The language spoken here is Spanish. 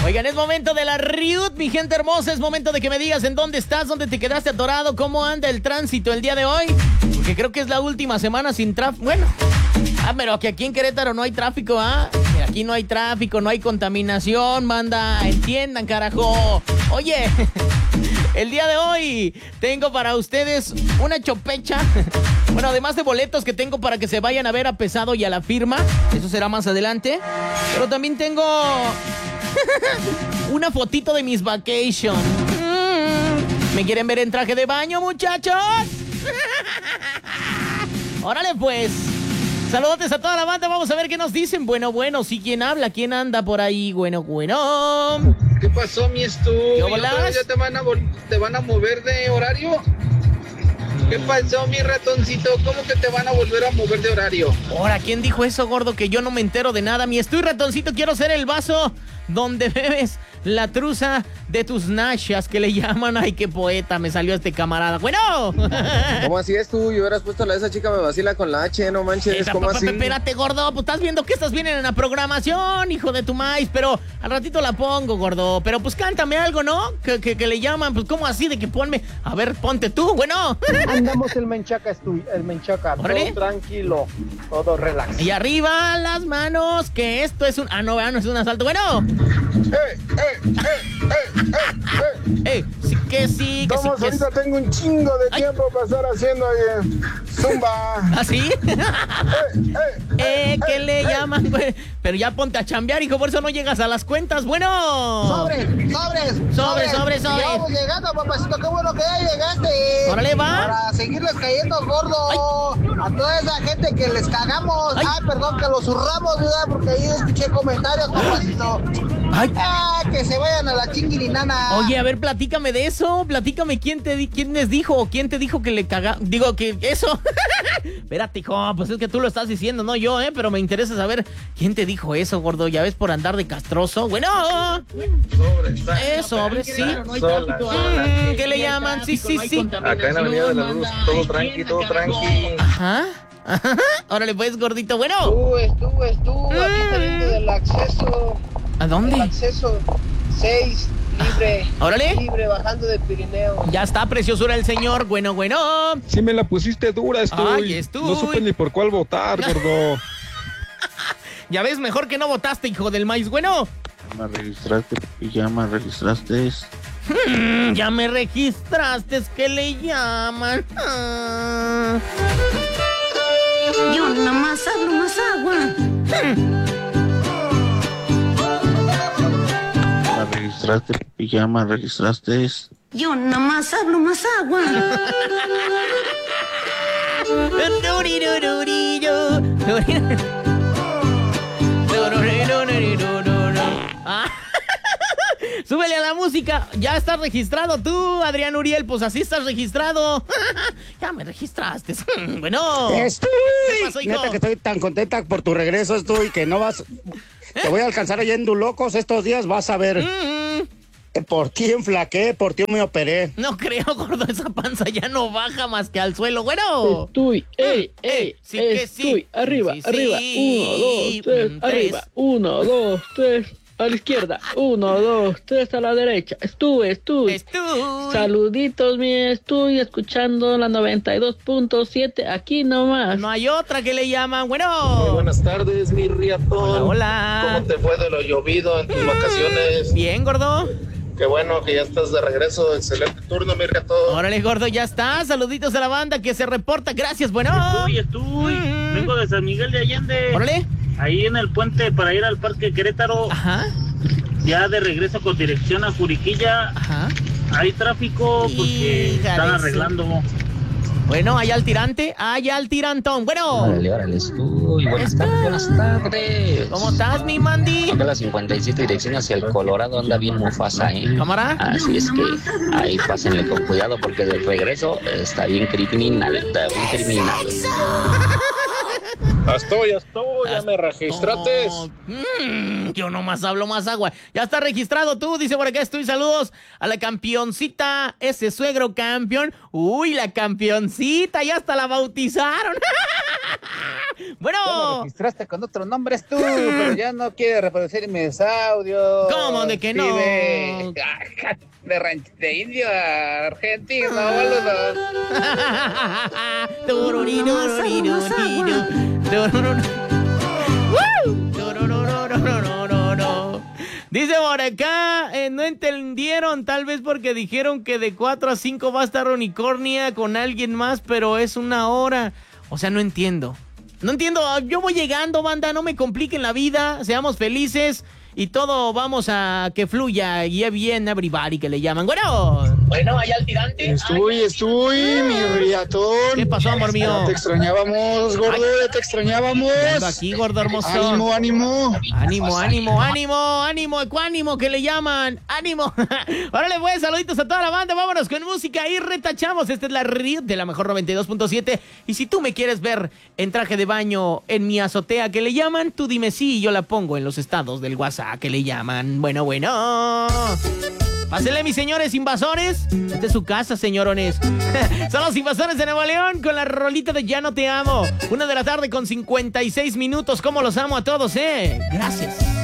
Oigan, es momento de la Riut, mi gente hermosa. Es momento de que me digas en dónde estás, dónde te quedaste atorado, cómo anda el tránsito el día de hoy. Porque creo que es la última semana sin tráfico. Bueno, pero que aquí en Querétaro no hay tráfico, ¿ah? Que aquí no hay tráfico, no hay contaminación, manda. Entiendan, carajo. Oye, el día de hoy tengo para ustedes una chopecha. Bueno, además de boletos que tengo para que se vayan a ver a Pesado y a La Firma. Eso será más adelante. Pero también tengo una fotito de mis vacations. ¿Me quieren ver en traje de baño, muchachos? Órale, pues. Saludotes a toda la banda. Vamos a ver qué nos dicen. Bueno, sí, ¿quién habla? ¿Quién anda por ahí? Bueno. ¿Qué pasó, mi Stu? ¿Ya te van a mover de horario? ¿Qué pasó, mi ratoncito? ¿Cómo que te van a volver a mover de horario? Ahora, ¿quién dijo eso, gordo? Que yo no me entero de nada. Mi Estoy ratoncito, quiero ser el vaso donde bebes la truza de tus nachas, que le llaman. Ay, qué poeta me salió este camarada. Bueno. ¿Cómo así es tú? Yo hubieras puesto la de esa chica me vacila con la H, no manches. ¿Cómo así? Espérate, gordo, pues estás viendo que estas vienen en la programación, hijo de tu maíz, pero al ratito la pongo, gordo. Pero pues cántame algo, ¿no? Que le llaman, pues ¿cómo así de que ponme? A ver, ponte tú, bueno. Andamos el menchaca, el menchaca. ¿Órale? Todo tranquilo, todo relax. Y arriba las manos, que esto es un... no es un asalto, bueno. Sí que sí, que Vamos, sí, que ahorita tengo un chingo de tiempo para estar haciendo zumba. ¿Ah, sí? ¿Qué le llaman, güey? Pero ya ponte a chambear, hijo, por eso no llegas a las cuentas, bueno. Sobres. Sobre. Ya vamos llegando, papacito, qué bueno que ya llegaste. Órale, va. Para seguirles cayendo gordo. A toda esa gente que les cagamos. Perdón, que los zurramos, ¿verdad? Porque ahí escuché comentarios, papacito. Que se vayan a la chinguirinana. Oye, a ver, platícame de eso. Platícame quién les dijo o quién te dijo que le caga. Digo que eso. Espérate, hijo, pues es que tú lo estás diciendo, no yo, pero me interesa saber quién te dijo eso, gordo. Ya ves, por andar de castroso. Bueno. Sobre, sí. ¿Qué le llaman? Sí. Acá en la Avenida de la Luz, todo tranqui. Ajá. Órale, pues, gordito. Bueno. Tú, aquí saliendo del acceso. ¿A dónde? El acceso 6, libre. Órale. Libre, bajando de Pirineo. Ya está, preciosura el señor. Bueno. Sí me la pusiste dura, Estoy. No supe ni por cuál votar, gordo. Ya ves, mejor que no votaste, hijo del maíz. Bueno. Ya me registraste. Ya me registraste, ¿qué le llaman? Yo nomás hablo más agua. Ya me registraste. Yo nomás hablo más agua. Súbele a la música. Ya estás registrado tú, Adrián Uriel. Pues así estás registrado. Ya me registraste. Bueno. Estoy. ¿Qué pasó, hijo? Neta que estoy tan contenta por tu regreso, estoy que no vas. Te voy a alcanzar allá en Dulocos estos días, vas a ver. Por ti enflaqué, por ti me operé. No creo, gordo, esa panza ya no baja más que al suelo, bueno. Estoy, sí que sí. Estoy, arriba, Sí. 1, 2, 3, arriba, 1, 2, 3, a la izquierda, 1, 2, 3 a la derecha, estoy. Saluditos, estoy escuchando la 92.7, aquí nomás. No hay otra que le llaman, bueno. Muy buenas tardes, mi riatón. Hola. ¿Cómo te fue de lo llovido en tus vacaciones? Bien, gordo. Qué bueno que ya estás de regreso. Excelente turno, mi riatón. Órale, gordo, ya está. Saluditos a la banda que se reporta. Gracias, bueno. Estoy. Vengo de San Miguel de Allende. Órale. Ahí en el puente para ir al Parque Querétaro. Ajá. Ya de regreso con dirección a Juriquilla. Ajá. Hay tráfico porque están arreglando. Bueno, allá al tirantón. Bueno. Órale, estoy. Buenas tardes. ¿Cómo estás, mi Mandy? Acá la 57 dirección hacia el Colorado anda bien Mufasa, ¿Cámara? Así es que ahí pásenle con cuidado porque de regreso está bien criminal, Estoy, ya me registraste. Yo nomás hablo más agua. Ya está registrado tú, dice por acá estoy. Saludos a la campeoncita, ese suegro campeón. Uy, la campeoncita, ya hasta la bautizaron. Bueno. Ya me registraste con otro nombre tú, pero ya no quieres reproducir mis audios. ¿Cómo de que no? De indio a argentino, boludo. Dice por acá, no entendieron, tal vez porque dijeron que de 4 a 5 va a estar Unicornia con alguien más, pero es 1 hora. O sea, no entiendo. No entiendo, yo voy llegando, banda, no me compliquen la vida, seamos felices y todo vamos a que fluya y bien everybody que le llaman. Bueno, allá al tirante. Estoy, mi riatón. ¿Qué pasó, amor mío? Te extrañábamos, gordo, te extrañábamos. Vengo aquí, gordo hermoso. Ánimo. Ánimo, ecuánimo que le llaman. Ánimo. Órale, pues, saluditos a toda la banda. Vámonos con música y retachamos. Esta es la RIUT de la mejor 92.7. Y si tú me quieres ver en traje de baño en mi azotea que le llaman, tú dime sí y yo la pongo en los estados del WhatsApp que le llaman. Bueno. Pásenle, mis señores invasores. Esta es su casa, señorones. Son los invasores de Nuevo León con la rolita de Ya no te amo. 1 de la tarde con 56 minutos. ¿Cómo los amo a todos, Gracias.